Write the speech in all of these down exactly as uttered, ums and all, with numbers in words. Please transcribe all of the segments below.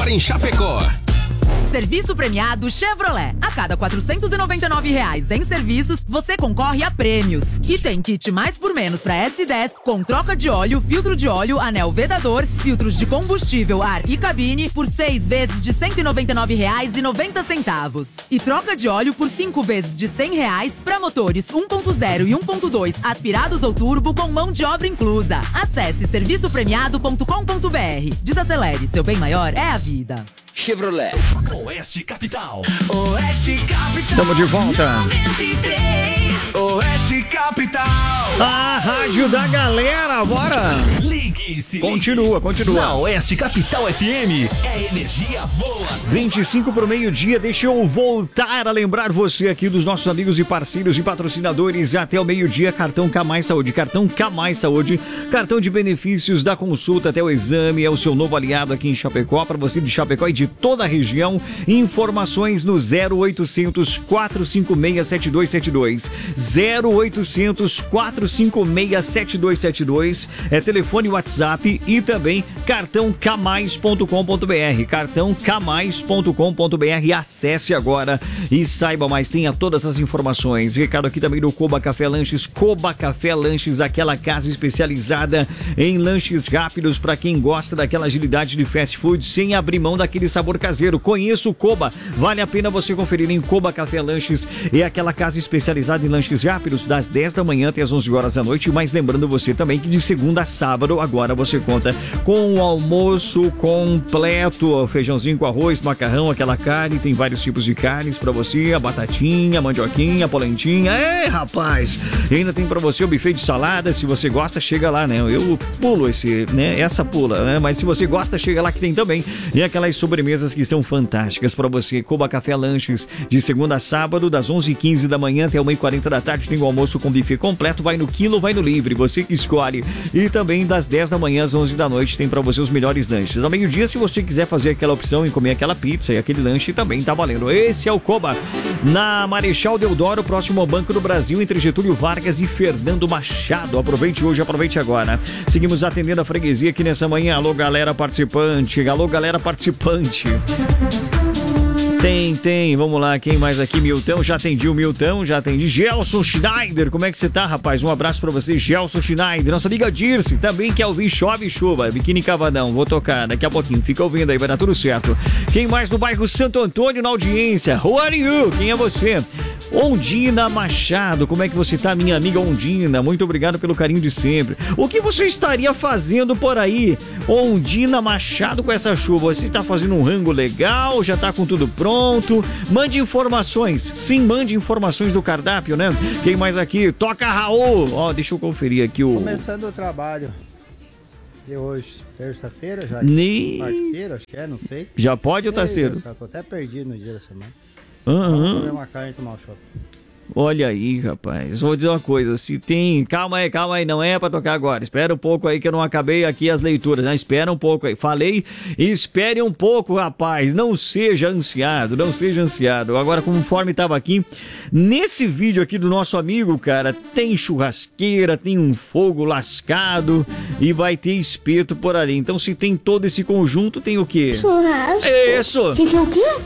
agora em Chapecó. Serviço premiado Chevrolet. A cada quatrocentos e noventa e nove reais em serviços, você concorre a prêmios. E tem kit mais por menos para S dez, com troca de óleo, filtro de óleo, anel vedador, filtros de combustível, ar e cabine, por seis vezes de cento e noventa e nove reais e noventa centavos. E troca de óleo por cinco vezes de cem reais para motores um ponto zero e um ponto dois aspirados ou turbo com mão de obra inclusa. Acesse serviço premiado ponto com ponto br. Desacelere, seu bem maior é a vida. Chevrolet. Oeste Capital. Oeste Capital. Estamos de volta. noventa e três. Oeste Capital. A rádio da galera, bora. Ligue-se. Continua, continua. Na Oeste Capital F M é energia boa. vinte e cinco para o meio-dia, deixa eu voltar a lembrar você aqui dos nossos amigos e parceiros e patrocinadores até o meio-dia, cartão K Mais Saúde, cartão K Mais Saúde, cartão de benefícios da consulta até o exame, é o seu novo aliado aqui em Chapecó, para você de Chapecó e de toda a região. Informações no zero oitocentos, quatrocentos e cinquenta e seis, sete dois sete dois, zero oitocentos, quatrocentos e cinquenta e seis, sete dois sete dois, é telefone, WhatsApp e também cartão k mais ponto com ponto br, cartão k mais ponto com ponto br, acesse agora e saiba mais, tenha todas as informações. Recado aqui também do Coba Café Lanches, Coba Café Lanches, aquela casa especializada em lanches rápidos para quem gosta daquela agilidade de fast food sem abrir mão daquele sabor caseiro. Conheça o Coba, vale a pena você conferir em Coba Café Lanches, é aquela casa especializada em lanches rápidos das dez da manhã até as onze horas da noite, mas lembrando você também que de segunda a sábado agora você conta com o almoço completo, feijãozinho com arroz, macarrão, aquela carne, tem vários tipos de carnes pra você, a batatinha, a mandioquinha, a polentinha, é rapaz, e ainda tem pra você o buffet de salada, se você gosta chega lá, né, eu pulo esse, né, essa pula, né, mas se você gosta chega lá que tem também, e aquelas sobremesas que são fantásticas pra você. Coba Café Lanches, de segunda a sábado, das onze e quinze da manhã até uma e quarenta da tarde, tem o almoço com buffet completo, vai no quilo, vai no livre, você que escolhe, e também das dez da manhã às onze da noite tem pra você os melhores lanches. Ao meio-dia, se você quiser fazer aquela opção e comer aquela pizza e aquele lanche, também tá valendo. Esse é o Coba, na Marechal Deodoro, próximo ao Banco do Brasil, entre Getúlio Vargas e Fernando Machado. Aproveite hoje, aproveite agora. Seguimos atendendo a freguesia aqui nessa manhã. Alô, galera participante. Alô, galera participante. Tem, tem, vamos lá, quem mais aqui? Milton, já atendi o Milton, já atendi. Gelson Schneider, como é que você tá, rapaz? Um abraço pra você, Gelson Schneider. Nossa amiga Dirce, também quer ouvir Chove e Chuva, Biquíni Cavadão, vou tocar daqui a pouquinho, fica ouvindo aí, vai dar tudo certo. Quem mais no bairro Santo Antônio na audiência? Who are you? Quem é você? Ondina Machado, como é que você tá, minha amiga Ondina? Muito obrigado pelo carinho de sempre. O que você estaria fazendo por aí, Ondina Machado, com essa chuva? Você está fazendo um rango legal? Já tá com tudo pronto? Mande informações. Sim, mande informações do cardápio, né? Quem mais aqui? Toca Raul. Ó, deixa eu conferir aqui o... Começando o trabalho de hoje, terça-feira já? Nem... Quarta-feira, acho que é, não sei. Já pode ou tá cedo? Tô até perdido no dia da semana. Uhum. Vamos comer uma carne e tomar um chopp. Olha aí, rapaz, vou dizer uma coisa, se tem... Calma aí, calma aí, não é pra tocar agora, espera um pouco aí que eu não acabei aqui as leituras, né? Espera um pouco aí, falei, espere um pouco, rapaz, não seja ansiado, não seja ansiado. Agora, conforme tava aqui, nesse vídeo aqui do nosso amigo, cara, tem churrasqueira, tem um fogo lascado e vai ter espeto por ali. Então, se tem todo esse conjunto, tem o quê? Churrasco. Isso! Você quer o quê?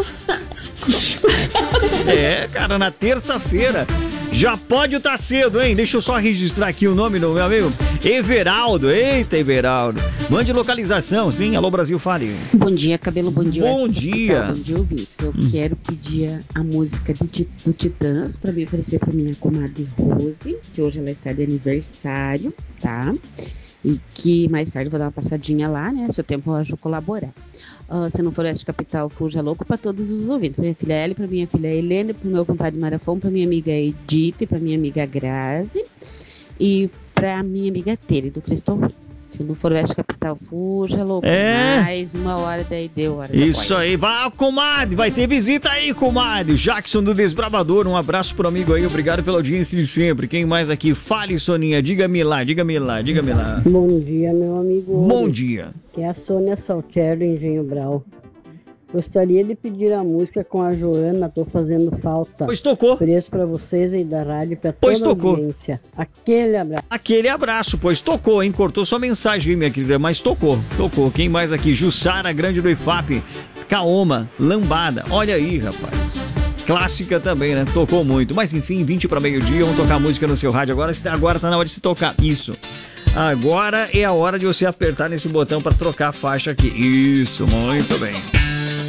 É, cara, na terça-feira. Já pode estar cedo, hein? Deixa eu só registrar aqui o nome do meu amigo Everaldo. Eita, Everaldo. Mande localização, sim. Alô, Brasil, fale. Bom dia, cabelo, bom dia. Bom dia. Bom dia, ouvintes. Eu hum. quero pedir a música do, do Titãs para me oferecer para minha comadre Rose, que hoje ela está de aniversário, tá? E que mais tarde eu vou dar uma passadinha lá, né? Se o tempo eu ajudo colaborar. Uh, se não for Oeste Capital, Fuja Louco, para todos os ouvintes. Para minha filha Ellie, para minha filha Helena, para o meu compadre Marafon, para minha amiga Edith, para minha amiga Grazi e para minha amiga Tere, do Cristo. Se não for Oeste Capital, Fuja Louco. É. Mais uma hora, daí deu hora. Isso aí, vai, comadre, vai ter visita aí, comadre. Jackson do Desbravador, um abraço pro amigo aí, obrigado pela audiência de sempre. Quem mais aqui? Fale, Soninha, diga-me lá, diga-me lá, diga-me lá. Bom dia, meu amigo. Bom dia. Que é a Sônia Saltier do Engenho Brau. Gostaria de pedir a música com a Joana, tô fazendo falta. Pois tocou. Preço pra vocês aí da rádio, pra Pois toda tocou. a audiência. Aquele abraço. Aquele abraço, pois tocou, hein? Cortou sua mensagem, hein, minha querida, mas tocou, tocou. Quem mais aqui? Jussara, Grande do I F A P, Kaoma, Lambada. Olha aí, rapaz. Clássica também, né? Tocou muito. Mas enfim, vinte para meio-dia, vamos tocar música no seu rádio. Agora, agora tá na hora de se tocar. Isso. Agora é a hora de você apertar nesse botão para trocar a faixa aqui. Isso, muito bem.